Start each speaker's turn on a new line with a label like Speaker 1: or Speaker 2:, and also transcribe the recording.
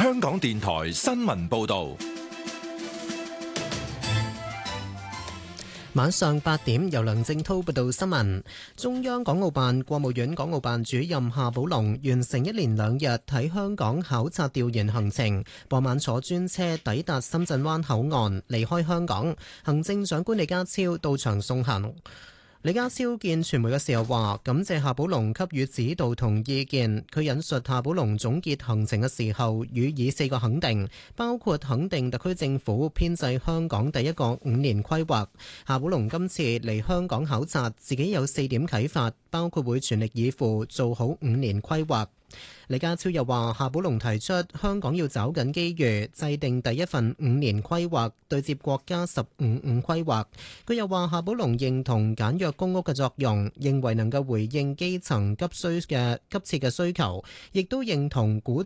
Speaker 1: 香港電台新聞報道。
Speaker 2: 晚上8點，由梁正滔報道新聞。中央港澳辦、國務院港澳辦主任夏寶龍完成1連2日喺香港考察調研行程，傍晚坐專車抵達深圳灣口岸，離開香港。行政長官李家超到場送行。李家超見傳媒嘅時候話，感謝夏寶龍給予指導同意見。佢引述夏寶龍總結行程嘅時候，予以4個肯定，包括肯定特區政府編製香港第一個5年規劃。夏寶龍今次嚟香港考察，自己有4點啟發，包括會全力以赴做好5年規劃。李家超又話，夏寶龍提出香港要抓緊機遇，制定第一份5年規劃，對接國家15五規劃。佢又話，夏寶龍認同簡約公屋嘅作用，認為能夠回應基層急切嘅需求，亦都認同鼓